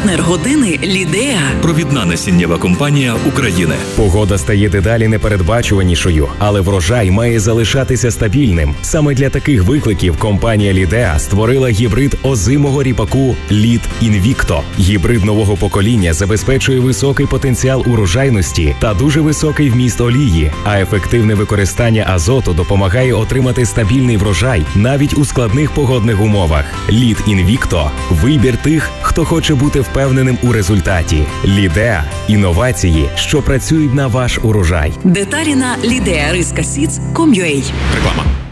Партнер години Лідеа. Провідна насіннєва компанія України. Погода стає дедалі непередбачуванішою, але врожай має залишатися стабільним. Саме для таких викликів компанія Лідеа створила гібрид озимого ріпаку Lead Invicto. Гібрид нового покоління забезпечує високий потенціал урожайності та дуже високий вміст олії, а ефективне використання азоту допомагає отримати стабільний врожай навіть у складних погодних умовах. Lead Invicto – вибір тих, хто хоче бути впевненим у результаті. Лідеа – інновації, що працюють на ваш урожай. Деталі на lideariskaseeds.com.ua. Реклама.